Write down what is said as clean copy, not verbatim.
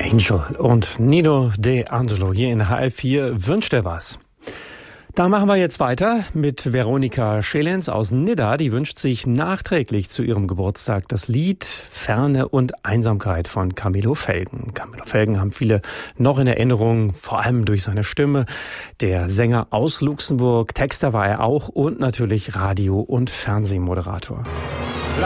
Angel und Nino De Angelo hier in HR4 wünscht er was. Da machen wir jetzt weiter mit Veronika Schelenz aus Nidda. Die wünscht sich nachträglich zu ihrem Geburtstag das Lied Ferne und Einsamkeit von Camillo Felgen. Camillo Felgen haben viele noch in Erinnerung, vor allem durch seine Stimme. Der Sänger aus Luxemburg, Texter war er auch und natürlich Radio- und Fernsehmoderator.